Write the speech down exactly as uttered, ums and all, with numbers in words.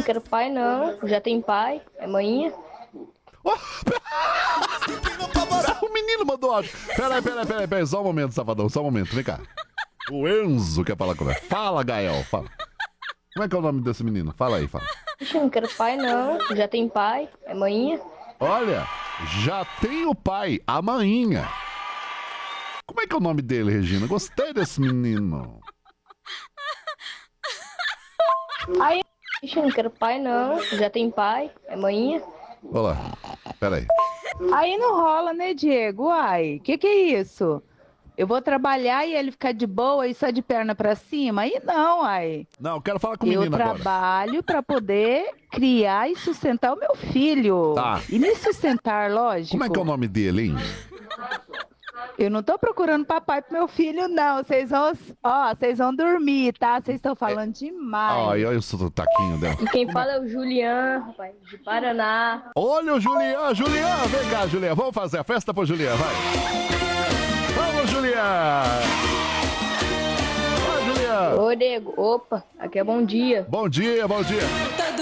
não quero pai, não. Já tem pai, é manhinha. Oh, o menino mandou áudio. Peraí, peraí, peraí, peraí, só um momento, safadão, só um momento, vem cá. O Enzo quer falar com ela. Fala, Gael, fala. Como é que é o nome desse menino? Fala aí, fala. Eu não quero pai, não. Já tem pai, é manhinha. Olha, já tem o pai, a maninha. Como é que é o nome dele, Regina? Gostei desse menino. Aí, eu não quero pai, não. Já tem pai, é manhinha. Olha lá, peraí. Aí não rola, né, Diego? Uai, que que é isso? Eu vou trabalhar e ele ficar de boa e só de perna pra cima? Aí não, ai. Não, eu quero falar com o Eu menino agora. trabalho pra poder criar e sustentar o meu filho. Tá. E me sustentar, lógico. Como é que é o nome dele, hein? Eu não tô procurando papai pro meu filho, não. Vocês vão, ó, vocês vão dormir, tá? Vocês estão falando demais. Ai, olha o sotaquinho dela. E quem fala é o Julian, rapaz, de Paraná. Olha o Julian, Julian, vem cá, Julian. Vamos fazer a festa pro Julian, vai. Vamos, Julian. Vai, Julian. Ô, nego, opa, aqui é bom dia. Bom dia, bom dia.